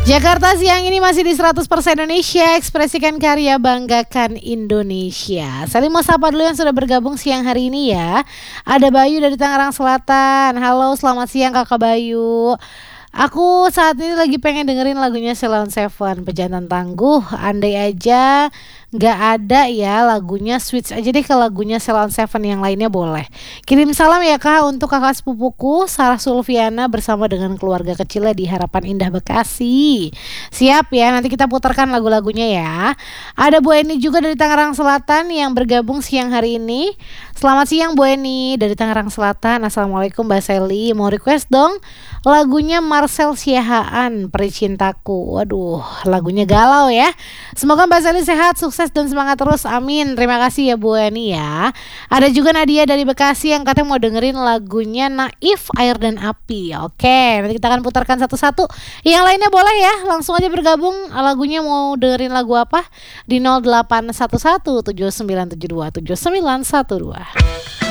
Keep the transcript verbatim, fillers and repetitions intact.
Jakarta siang ini masih di seratus persen Indonesia, ekspresikan karya, banggakan Indonesia. Saling mau sapa dulu yang sudah bergabung siang hari ini ya. Ada Bayu dari Tangerang Selatan. Halo, selamat siang Kakak Bayu. Aku saat ini lagi pengen dengerin lagunya Sheila on Seven, Pejantan Tangguh. Andai aja nggak ada ya lagunya, switch aja deh ke lagunya Sheila on Seven, yang lainnya boleh. Kirim salam ya Kak untuk kakak sepupuku Sarah Sulfiana bersama dengan keluarga kecilnya di Harapan Indah Bekasi. Siap ya, nanti kita putarkan lagu-lagunya ya. Ada Bu Eni juga dari Tangerang Selatan yang bergabung siang hari ini. Selamat siang Bu Eni dari Tangerang Selatan. Assalamualaikum Mbak Seli, mau request dong lagunya Marcel Siahaan, Peri Cintaku. Waduh, lagunya galau ya. Semoga Mbak Seli sehat, sukses dan semangat terus. Amin. Terima kasih ya Bu Eni ya. Ada juga Nadia dari Bekasi yang katanya mau dengerin lagunya Naif, Air dan Api. Oke, nanti kita akan putarkan satu-satu. Yang lainnya boleh ya, langsung aja bergabung. Lagunya mau dengerin lagu apa? Di nol delapan satu satu tujuh sembilan tujuh dua tujuh sembilan satu dua.